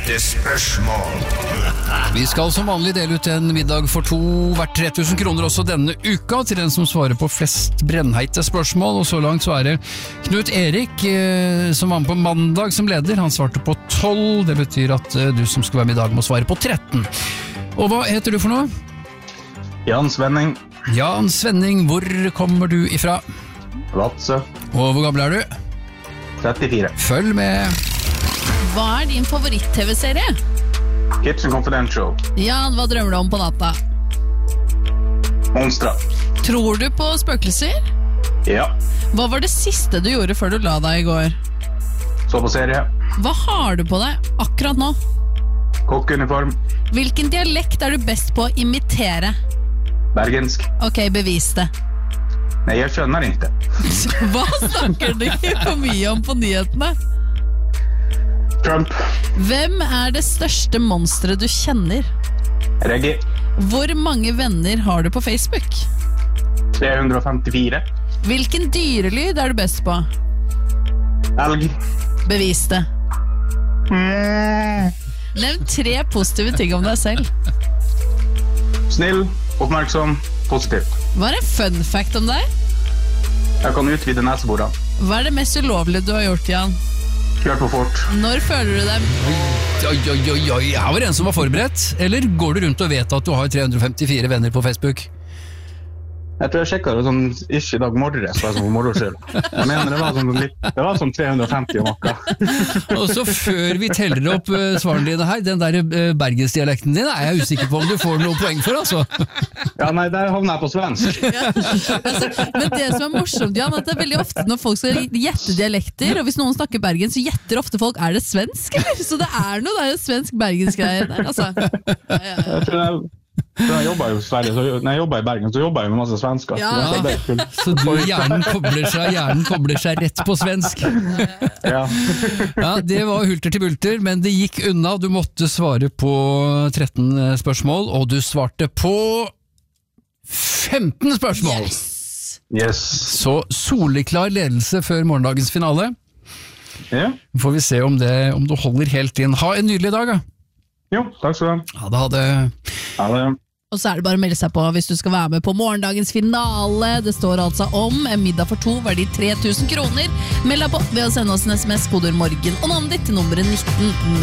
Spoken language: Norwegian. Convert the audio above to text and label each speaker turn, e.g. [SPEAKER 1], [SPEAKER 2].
[SPEAKER 1] hete spørsmål.
[SPEAKER 2] Vi skal som vanlig dele ut en middag for 2 hvert 3000 kroner også denne uka til den som svarer på flest brennheite spørsmål, og så langt så det Knut Erik som var med på mandag som leder. Han svarte på 12, det betyr at du som skal være med i dag må svare på 13. Og hva heter du for noe?
[SPEAKER 3] Jan Svenning.
[SPEAKER 2] Jan Svenning, hvor kommer du ifra?
[SPEAKER 3] Vadsø.
[SPEAKER 2] Og hvor gammel du?
[SPEAKER 3] 34.
[SPEAKER 2] Følg med.
[SPEAKER 4] Hva din favoritt-tv-serie?
[SPEAKER 3] Kitchen Confidential.
[SPEAKER 4] Jan, hva drømmer du om på natta?
[SPEAKER 3] Monstra.
[SPEAKER 4] Tror du på spøkelser?
[SPEAKER 3] Ja.
[SPEAKER 4] Hva var det siste du gjorde før du la deg i går?
[SPEAKER 3] Så på serie.
[SPEAKER 4] Hva har du på deg akkurat nå?
[SPEAKER 3] Kokkeuniform.
[SPEAKER 4] Hvilken dialekt du best på å imitere?
[SPEAKER 3] Bergensk.
[SPEAKER 4] Ok, bevis det.
[SPEAKER 3] Nej, jag skjønner ikke.
[SPEAKER 4] Hva snakker du for mye om på nyhetene?
[SPEAKER 3] Trump.
[SPEAKER 4] Hvem det største monsteret du kjenner?
[SPEAKER 3] Reggae.
[SPEAKER 4] Hvor mange venner har du på Facebook?
[SPEAKER 3] 354.
[SPEAKER 4] Hvilken dyrelyd du best på?
[SPEAKER 3] Elg.
[SPEAKER 4] Bevis det. Nevn 3 positive ting om deg selv.
[SPEAKER 3] Snill, oppmerksom, positiv.
[SPEAKER 4] Hva en fun fact om deg?
[SPEAKER 3] Jeg kan utvide neseborene.
[SPEAKER 4] Hva det mest ulovlige du har gjort, Jan?
[SPEAKER 3] Kjørt for fort.
[SPEAKER 4] Når føler du deg...
[SPEAKER 2] Oi, her var det en som var forberedt. Eller går du rundt og vet at du har 354 venner på Facebook?
[SPEAKER 3] Jeg tror jeg sjekket det sånn, ikke i dag morges, bare sånn for moro skyld. Jeg mener det var sånn 350 og noe.
[SPEAKER 2] Og så før vi teller opp svarene dine her, den der bergensdialekten din jeg usikker på om du får noen poeng for, altså.
[SPEAKER 3] Ja, nei, der havner jeg på svensk.
[SPEAKER 4] Ja, altså, men det som morsomt, Jan, at det veldig ofte når folk skal gjette dialekter, og hvis noen snakker bergen, så gjetter ofte folk, det svensk, eller? Så det noe, det jo svensk-bergensk-greier der, altså. Ja.
[SPEAKER 3] Jeg tror jeg jobber i Sverige, når jeg jobber i Bergen, så jobber jeg med masse svensker.
[SPEAKER 4] Ja.
[SPEAKER 2] Så hjernen kobler seg rett på svensk.
[SPEAKER 3] Ja.
[SPEAKER 2] Ja, det var hulter til bulter, men det gikk unna. Du måtte svare på 13 spørsmål, og du svarte på 15 spørsmål.
[SPEAKER 3] Yes.
[SPEAKER 2] Så soleklar ledelse før morgendagens finale.
[SPEAKER 3] Ja.
[SPEAKER 2] Får vi se om du holder helt inn. Ha en nydelig dag, da.
[SPEAKER 3] Jo, takk skal du
[SPEAKER 2] Ha det.
[SPEAKER 3] Ha det.
[SPEAKER 4] Og så det bare å melde seg på hvis du skal være med på morgendagens finale. Det står altså om en middag for 2 verdi 3000 kroner. Meld deg på ved å sende oss en SMS, kodeord morgen og navnet ditt til nummeret 19